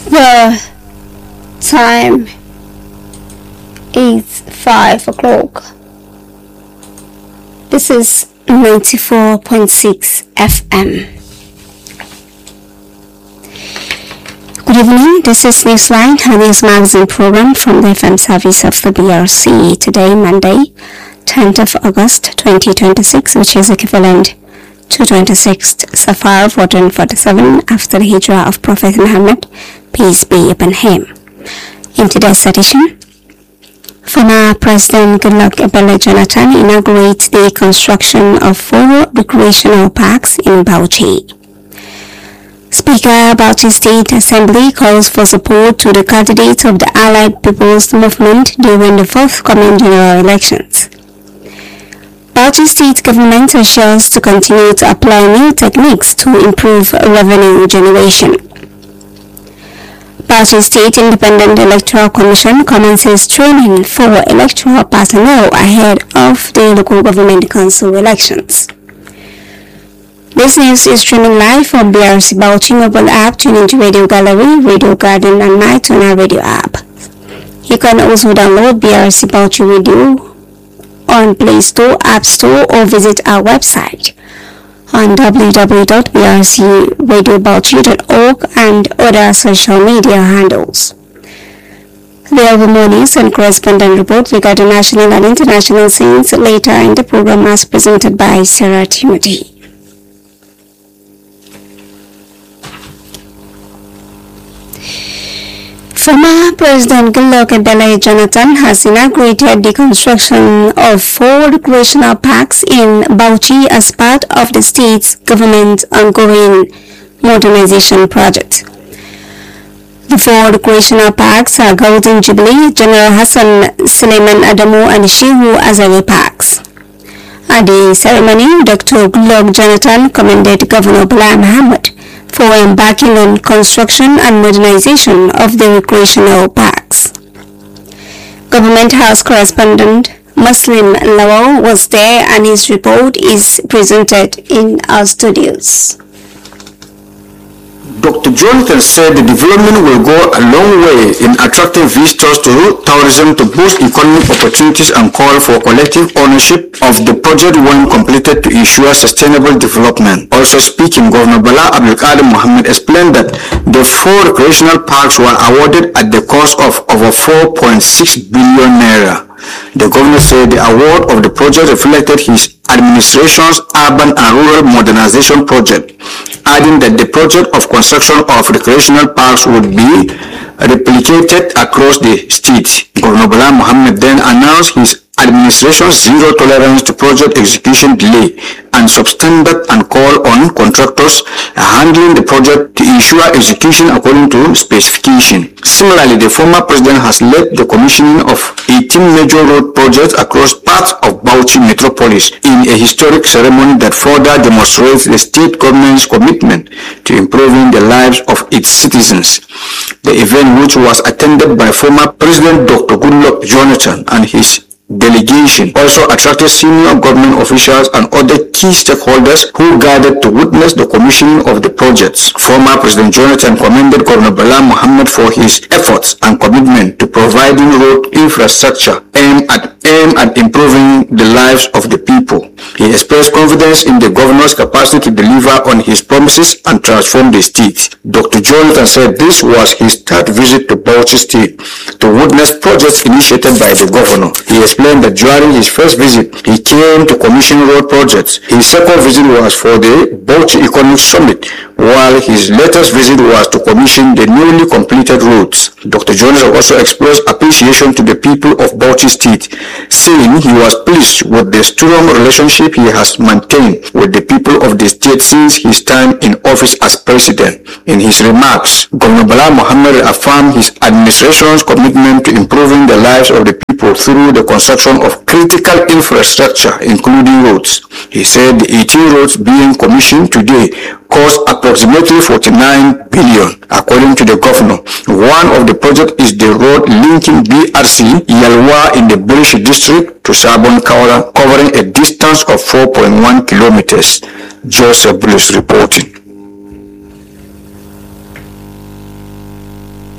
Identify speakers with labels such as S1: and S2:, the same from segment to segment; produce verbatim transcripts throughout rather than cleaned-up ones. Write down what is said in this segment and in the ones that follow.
S1: The time is five o'clock. This is ninety-four point six F M. Good evening, this is Newsline, a news magazine program from the F M service of the B R C. Today, Monday, tenth of August twenty twenty-six, which is equivalent to twenty-sixth Safar fourteen forty-seven after the Hijrah of Prophet Muhammad, peace be upon him. In today's edition, former President Goodluck Ebele Jonathan inaugurates the construction of four recreational parks in Bauchi. Speaker Bauchi State Assembly calls for support to the candidates of the Allied People's Movement during the forthcoming general elections. Bauchi State Government assures to continue to apply new techniques to improve revenue generation. Bauchi State Independent Electoral Commission commences training for electoral personnel ahead of the local government council elections. This news is streaming live on B R C Bauchi mobile app, tuning to Radio Gallery, Radio Garden, and My Tuna Radio app. You can also download B R C Bauchi Radio on Play Store, App Store, or visit our website on w w w dot b r c radio bauchi dot org and other social media handles. There will be more news and correspondent reports regarding national and international scenes later in the program as presented by Sarah Timothy. Former President Goodluck Ebele Jonathan has inaugurated the construction of four recreational parks in Bauchi as part of the state's government's ongoing modernization project. The four recreational parks are Golden Jubilee, General Hassan Suleiman Adamu, and Shehu Azari parks. At the ceremony, Doctor Goodluck Jonathan commended Governor Bala Muhammad for embarking on construction and modernization of the recreational parks. Government House correspondent Muslim Lawal was there, and his report is presented in our studios.
S2: Doctor Jonathan said the development will go a long way in attracting visitors to tourism to boost economic opportunities and call for collective ownership of the project when completed to ensure sustainable development. Also speaking, Governor Bala Abdulkader Mohammed explained that the four recreational parks were awarded at the cost of over four point six billion naira. The governor said the award of the project reflected his administration's urban and rural modernization project, adding that the project of construction of recreational parks would be replicated across the state. Governor Bala Muhammad then announced his administration's zero tolerance to project execution delay and substandard and call on contractors handling the project to ensure execution according to specification. Similarly, the former president has led the commissioning of eighteen major road projects across parts of Bauchi metropolis in a historic ceremony that further demonstrates the state government's commitment to improving the lives of its citizens. The event, which was attended by former President Doctor Goodluck Jonathan and his delegation, also attracted senior government officials and other key stakeholders who gathered to witness the commissioning of the projects. Former President Jonathan commended Governor Bala Muhammad for his efforts and commitment to providing road infrastructure aimed at, aimed at improving the lives of the people. He expressed confidence in the governor's capacity to deliver on his promises and transform the state. Doctor Jonathan said this was his third visit to Bauchi State to witness projects initiated by the governor. He explained that during his first visit, he came to commission road projects. His second visit was for the Bauchi Economic Summit, while his latest visit was to commission the newly completed roads. Doctor Jonathan also expressed appreciation to the people of Bauchi State, saying he was pleased with the strong relationship he has maintained with the people of the state since his time in office as president. In his remarks, Governor Bala Muhammad affirmed his administration's commitment to improving the lives of the people through the construction of critical infrastructure, including roads. He said the eighteen roads being commissioned today cost approximately forty-nine billion. According to the governor, one of the projects is the road linking B R C Yalwa in the Birish district to Sabon Kaura, covering a distance of four point one kilometers. Joseph Bullis reporting.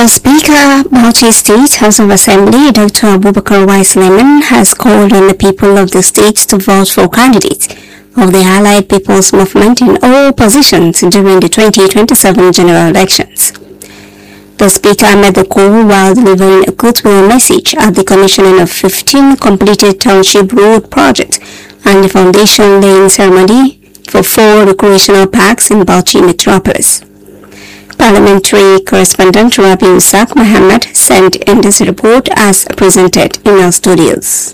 S1: The Speaker, Bauchi State House of Assembly, Doctor Abubakar Y. Suleiman, has called on the people of the state to vote for candidates of the Allied People's Movement in all positions during the twenty twenty-seven general elections. The Speaker made the call while delivering a goodwill message at the commissioning of fifteen completed township road projects and the foundation laying ceremony for four recreational parks in Bauchi metropolis. Parliamentary correspondent Rabi Usaq Muhammad sent in this report as presented in our studios.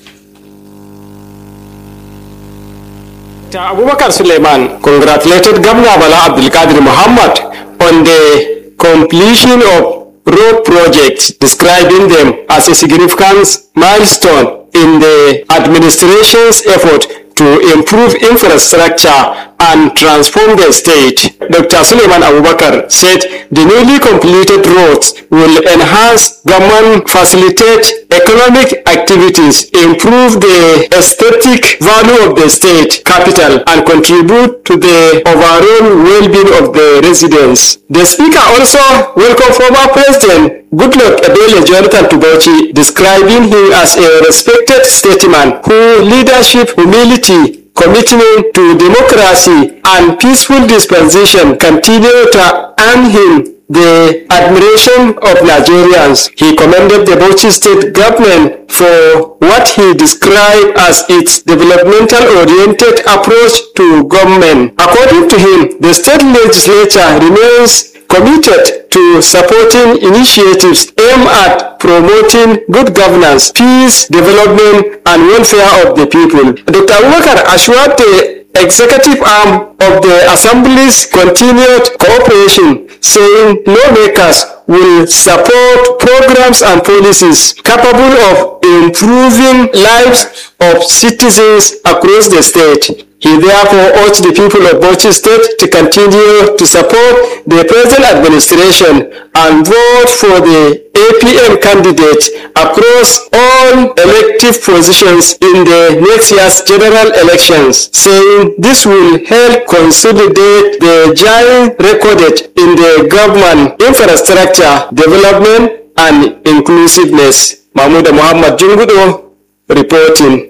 S3: Doctor Abubakar Suleiman congratulated Governor Bala Abdul Qadir Muhammad on the completion of road projects, describing them as a significant milestone in the administration's effort to improve infrastructure and transform the state. Doctor Suleiman Abubakar said the newly completed roads will enhance government, facilitate economic activities, improve the aesthetic value of the state capital, and contribute to the overall well-being of the residents. The Speaker also welcomed former President Goodluck Ebele Jonathan to Bauchi, describing him as a respected statesman whose leadership, humility, commitment to democracy and peaceful dispensation continue to earn him the admiration of Nigerians. He commended the Bauchi state government for what he described as its developmental-oriented approach to government. According to him, the state legislature remains committed to supporting initiatives aimed at promoting good governance, peace, development, and welfare of the people. Doctor Abubakar assured the executive arm of the Assembly's continued cooperation, saying lawmakers will support programs and policies capable of improving lives of citizens across the state. He therefore urged the people of Bauchi State to continue to support the present administration and vote for the A P M candidate across all elective positions in the next year's general elections, saying this will help consolidate the giant recorded in the government infrastructure, development, and inclusiveness. Mahmoud Muhammad Jungudo reporting.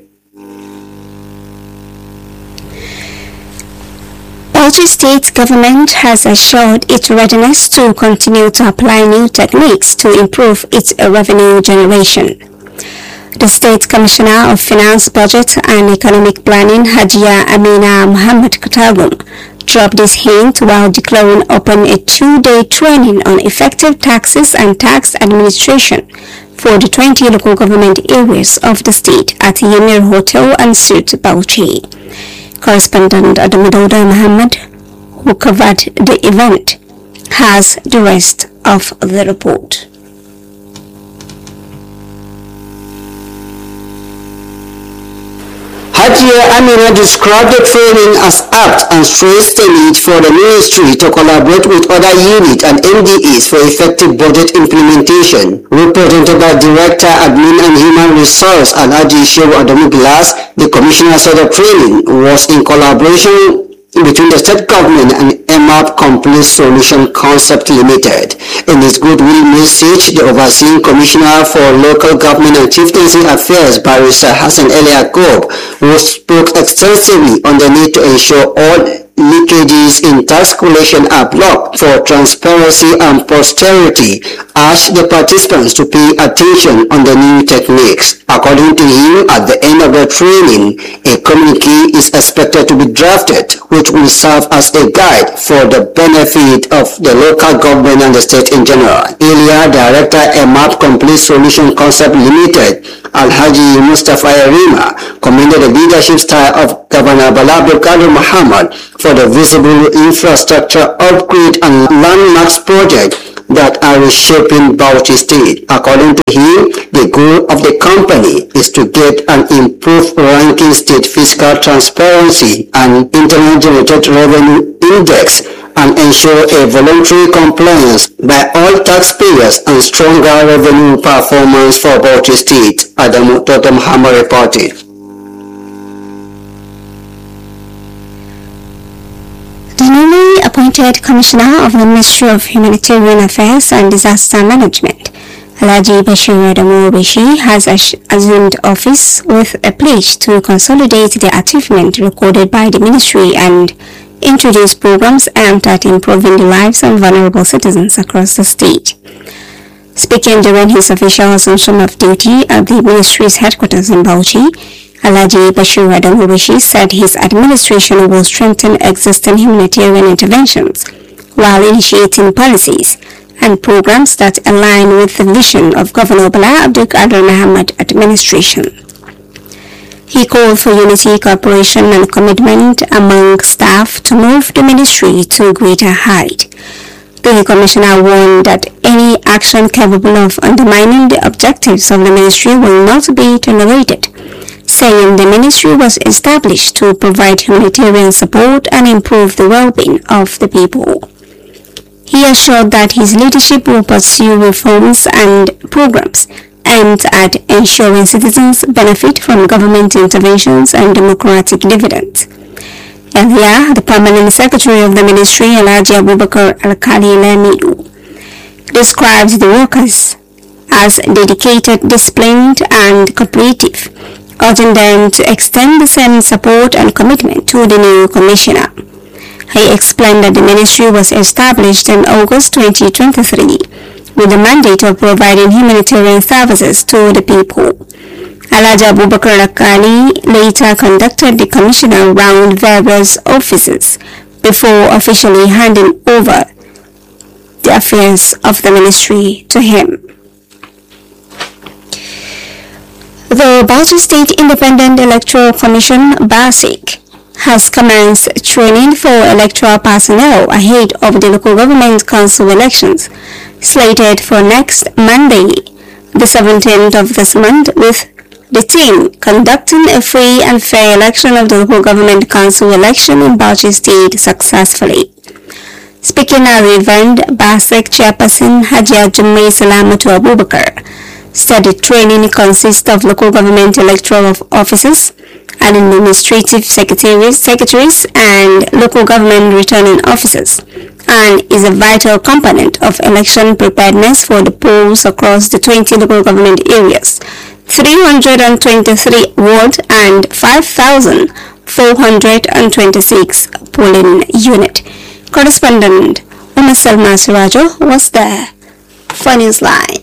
S1: Bauchi State government has assured its readiness to continue to apply new techniques to improve its revenue generation. The State Commissioner of Finance, Budget and Economic Planning, Hajia Amina Muhammad Katagum, dropped this hint while declaring open a two-day training on effective taxes and tax administration for the twenty local government areas of the state at Yemir Hotel and Suite, Bauchi. Correspondent Adamadouda Muhammad, who covered the event, has the rest of the report.
S4: Hajia Amina described the training as apt and stressed the need for the ministry to collaborate with other units and M D Es for effective budget implementation. Represented by Director Admin and Human Resource Alhaji Shehu Adamu Glass, the commissioner said the training was in collaboration between the state government and M A P Complete Solution Concept Limited. In his goodwill message, the overseeing commissioner for local government and chieftaincy affairs, Barrister Hassan El Yaqub, who spoke extensively on the need to ensure all leakages in tax collection are blocked for transparency and posterity, urged the participants to pay attention on the new techniques. According to him, at the end of the training, a communique is expected to be drafted, which will serve as a guide for the benefit of the local government and the state in general. Earlier, Director M A P Complete Solution Concept Limited, Alhaji Mustafa Yarima, commended the leadership style of Governor Bala Abdul Qadir Muhammad for the visible infrastructure upgrade and landmarks project that are reshaping Bauchi State. According to him, the goal of the company is to get an improved ranking state fiscal transparency and internal generated revenue index and ensure a voluntary compliance by all taxpayers and stronger revenue performance for Bauchi State. Adamu Totem Hammer reported.
S1: The newly appointed Commissioner of the Ministry of Humanitarian Affairs and Disaster Management, Alhaji Bashir Adamu Obeshi, has assumed office with a pledge to consolidate the achievement recorded by the ministry and introduce programs aimed at improving the lives of vulnerable citizens across the state. Speaking during his official assumption of duty at the ministry's headquarters in Bauchi, Alhaji Bashir Adamu Obeshi said his administration will strengthen existing humanitarian interventions while initiating policies and programs that align with the vision of Governor Bala Abdul Qadir Mohammed administration. He called for unity, cooperation and commitment among staff to move the ministry to a greater height. The commissioner warned that any action capable of undermining the objectives of the ministry will not be tolerated, saying the ministry was established to provide humanitarian support and improve the well-being of the people. He assured that his leadership will pursue reforms and programs aimed at ensuring citizens benefit from government interventions and democratic dividends. Earlier, the Permanent Secretary of the Ministry, Alhaji Abubakar Alkali Lamidu, described the workers as dedicated, disciplined and cooperative, urging them to extend the same support and commitment to the new commissioner. He explained that the ministry was established in August twenty twenty-three with the mandate of providing humanitarian services to the people. Alhaji Abubakar Akali later conducted the commissioner around various offices before officially handing over the affairs of the ministry to him. The Bauchi State Independent Electoral Commission, BASIC, has commenced training for electoral personnel ahead of the local government council elections, slated for next Monday, the seventeenth of this month, with the team conducting a free and fair election of the local government council election in Bauchi State successfully. Speaking at the event, BASIC chairperson Hajia Jummai Salamatu Abubakar said the training consists of local government electoral officers and administrative secretaries, secretaries and local government returning officers, and is a vital component of election preparedness for the polls across the twenty local government areas, three hundred twenty-three ward and five thousand four hundred twenty-six polling unit. Correspondent Umar Salma Sirajo was there for Newsline.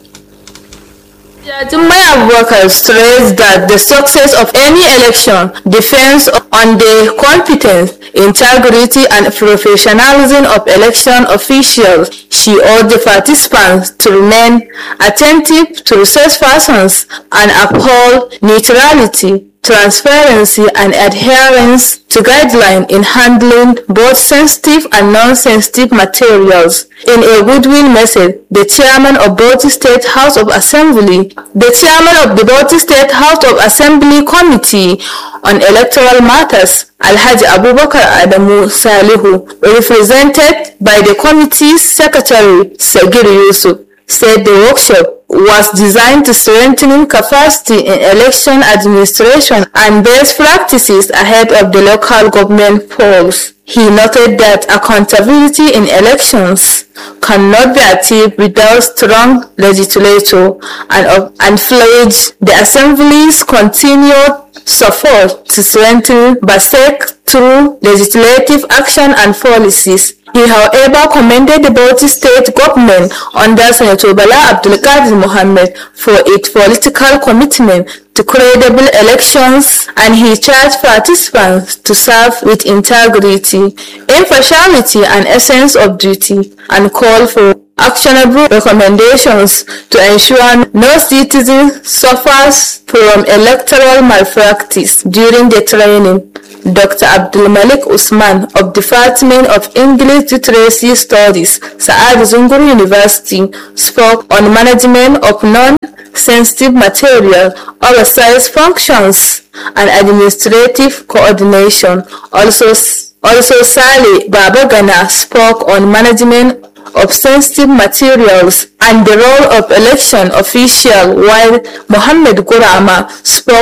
S5: Jummai Abubakar stressed that the success of any election depends on the competence, integrity and professionalism of election officials. She urged the participants to remain attentive to resource persons and uphold neutrality, transparency and adherence to guidelines in handling both sensitive and non-sensitive materials. In a goodwill message, the chairman of Bauchi State House of Assembly, the chairman of the Bauchi State House of Assembly Committee on Electoral Matters, Alhaji Abubakar Adamu Salihu, represented by the committee's secretary, Sagir Yusuf, said the workshop was designed to strengthen capacity in election administration and best practices ahead of the local government polls. He noted that accountability in elections cannot be achieved without strong legislature and, and pledged the Assembly's continued support to strengthen BASIC through legislative action and policies. He, however, commended the Bauchi State government under Senator Bala Abdul Qadir Mohammed for its political commitment to credible elections, and he charged participants to serve with integrity, impartiality and a sense of duty, and called for actionable recommendations to ensure no citizen suffers from electoral malpractice. During the training, Doctor Abdul Malik Usman of Department of English Literacy Studies, Saad Zungur University, spoke on management of non-sensitive material, oversight functions, and administrative coordination. Also, also Saleh Babagana spoke on management of sensitive materials and the role of election official, while Mohammed Gurama spoke